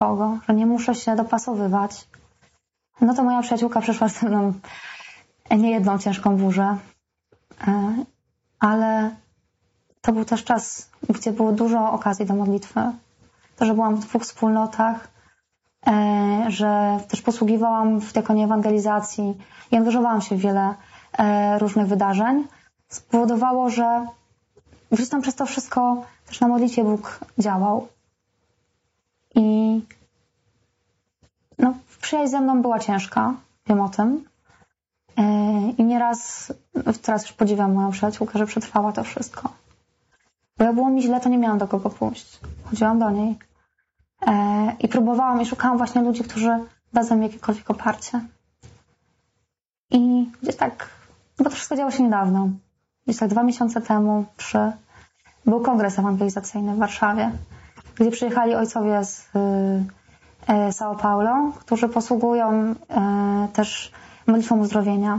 kogo, że nie muszę się dopasowywać. No to moja przyjaciółka przeszła ze mną niejedną ciężką burzę, ale to był też czas, gdzie było dużo okazji do modlitwy. To, że byłam w 2 wspólnotach, że też posługiwałam w diakonii ewangelizacji i angażowałam się w wiele różnych wydarzeń, spowodowało, że gdzieś tam przez to wszystko też na modlitwie Bóg działał. I no, przyjaźń ze mną była ciężka, wiem o tym. I nieraz, teraz już podziwiam moją przyjaciółkę, że przetrwała to wszystko. Bo jak było mi źle, to nie miałam do kogo pójść. Chodziłam do niej. I próbowałam i szukałam właśnie ludzi, którzy dadzą mi jakiekolwiek oparcie. I gdzieś tak, bo to wszystko działo się niedawno. Gdzieś tak 2 miesiące temu, 3, był kongres ewangelizacyjny w Warszawie, gdzie przyjechali ojcowie z São Paulo, którzy posługują też modlitwą uzdrowienia.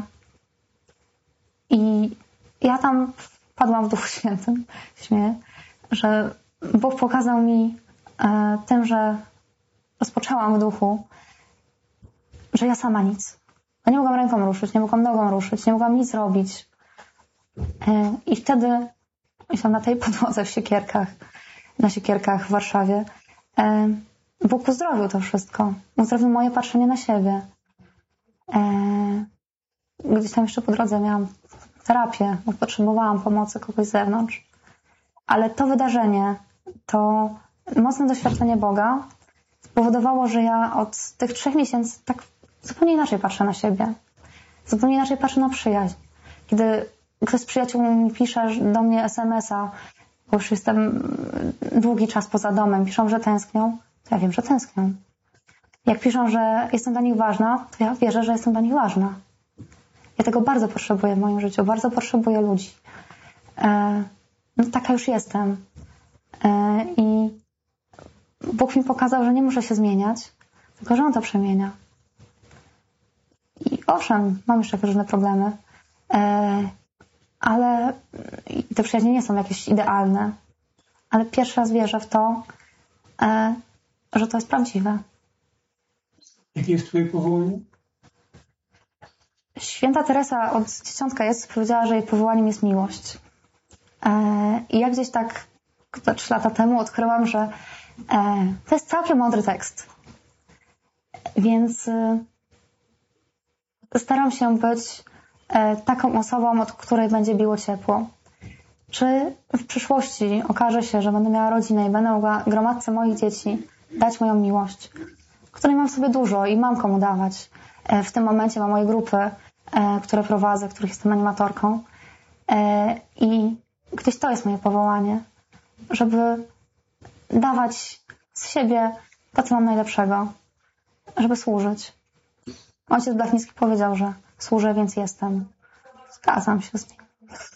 I ja tam padłam w Duchu Świętym, śmieję, że Bóg pokazał mi tym, że rozpoczęłam w duchu, że ja sama nic. Ja nie mogłam ręką ruszyć, nie mogłam nogą ruszyć, nie mogłam nic robić. I wtedy, myślałam na tej podłodze na siekierkach w Warszawie, Bóg uzdrowił to wszystko. Uzdrowił moje patrzenie na siebie. Gdzieś tam jeszcze po drodze miałam terapię, bo potrzebowałam pomocy kogoś z zewnątrz. Ale to wydarzenie, to mocne doświadczenie Boga spowodowało, że ja od tych 3 miesięcy tak zupełnie inaczej patrzę na siebie. Zupełnie inaczej patrzę na przyjaźń. Kiedy ktoś z przyjaciół mi pisze do mnie SMS-a, bo już jestem długi czas poza domem, piszą, że tęsknią, to ja wiem, że tęsknią. Jak piszą, że jestem dla nich ważna, to ja wierzę, że jestem dla nich ważna. Ja tego bardzo potrzebuję w moim życiu, bardzo potrzebuję ludzi. No taka już jestem. I Bóg mi pokazał, że nie muszę się zmieniać, tylko że On to przemienia. I owszem, mam jeszcze różne problemy, ale te przyjaźnie nie są jakieś idealne, ale pierwszy raz wierzę w to, że to jest prawdziwe. Jakie jest Twoje powołanie? Święta Teresa od dzieciątka powiedziała, że jej powołaniem jest miłość. I ja gdzieś tak 3 lata temu odkryłam, że to jest całkiem mądry tekst. Więc staram się być taką osobą, od której będzie biło ciepło. Czy w przyszłości okaże się, że będę miała rodzinę i będę mogła gromadce moich dzieci dać moją miłość, której mam w sobie dużo i mam komu dawać. W tym momencie mam moje grupy, które prowadzę, których jestem animatorką. I gdzieś to jest moje powołanie, żeby dawać z siebie to, co mam najlepszego, żeby służyć. Ojciec Blachnicki powiedział, że służę, więc jestem. Zgadzam się z nim.